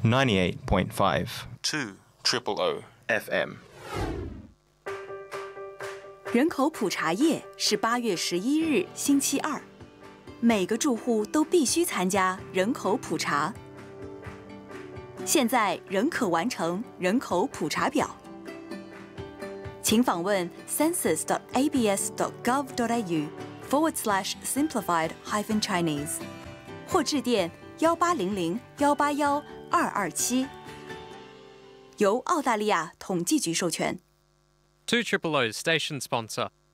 98.5 2 FM。 人口普查夜是8月11日星期二，每个住户都必须参加人口普查。现在仍可完成人口普查表，请访问 census.abs.gov.au/simplified-chinese 或致电1800-181-227，由澳大利亚统计局授权。 2 Triple O station sponsor.